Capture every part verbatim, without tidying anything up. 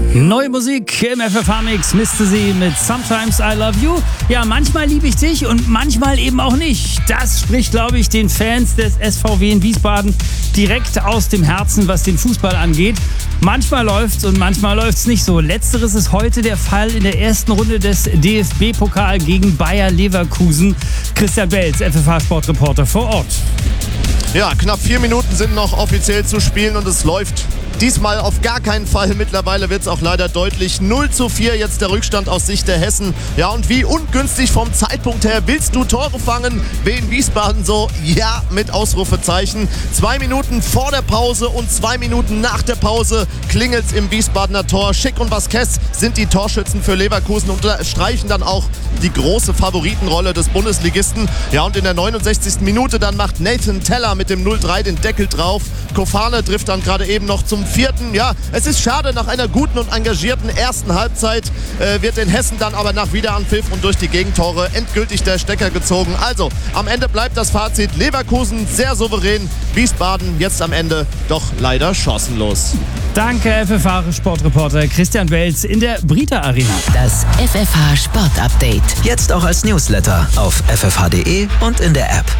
Neue Musik im F F H-Mix, Mister Sie mit Sometimes I Love You. Ja, manchmal liebe ich dich und manchmal eben auch nicht. Das spricht, glaube ich, den Fans des S V W in Wiesbaden direkt aus dem Herzen, was den Fußball angeht. Manchmal läuft's und manchmal läuft's nicht so. Letzteres ist heute der Fall in der ersten Runde des D F B-Pokal gegen Bayer Leverkusen. Christian Belz, F F H-Sportreporter vor Ort. Ja, knapp vier Minuten sind noch offiziell zu spielen und es läuft diesmal auf gar keinen Fall. Mittlerweile wird es auch leider deutlich. null zu vier jetzt der Rückstand aus Sicht der Hessen. Ja, und wie ungünstig vom Zeitpunkt her willst du Tore fangen? Wien Wiesbaden so, ja, mit Ausrufezeichen. Zwei Minuten vor der Pause und zwei Minuten nach der Pause klingelt's im Wiesbadener Tor. Schick und Vasquez sind die Torschützen für Leverkusen und streichen dann auch die große Favoritenrolle des Bundesligisten. Ja, und in der neunundsechzigsten Minute dann macht Nathan Teller mit dem null drei den Deckel drauf. Kofane trifft dann gerade eben noch zum vierten. Ja, es ist schade, nach einer guten und engagierten ersten Halbzeit äh, wird in Hessen dann aber nach Wiederanpfiff und durch die Gegentore endgültig der Stecker gezogen. Also, am Ende bleibt das Fazit: Leverkusen sehr souverän, Wiesbaden jetzt am Ende doch leider chancenlos. Danke, F F H-Sportreporter Christian Belz in der Brita Arena. Das F F H-Sport-Update. Jetzt auch als Newsletter auf f f h punkt d e und in der App.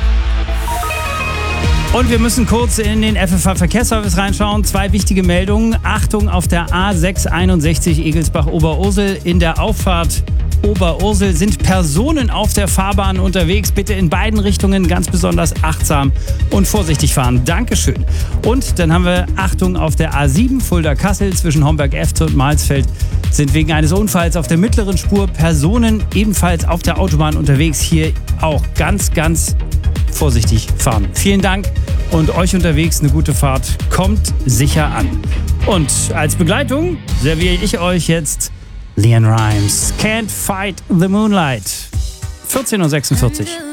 Und wir müssen kurz in den F F H-Verkehrsservice reinschauen. Zwei wichtige Meldungen. Achtung auf der A sechshunderteinundsechzig Egelsbach-Oberursel. In der Auffahrt Oberursel sind Personen auf der Fahrbahn unterwegs. Bitte in beiden Richtungen ganz besonders achtsam und vorsichtig fahren. Dankeschön. Und dann haben wir Achtung auf der A sieben Fulda-Kassel zwischen Homberg-Efte und Mahlsfeld. Sind wegen eines Unfalls auf der mittleren Spur Personen ebenfalls auf der Autobahn unterwegs. Hier auch ganz, ganz vorsichtig fahren. Vielen Dank und euch unterwegs eine gute Fahrt. Kommt sicher an. Und als Begleitung serviere ich euch jetzt LeAnn Rimes. Can't Fight the Moonlight. vierzehn Uhr sechsundvierzig.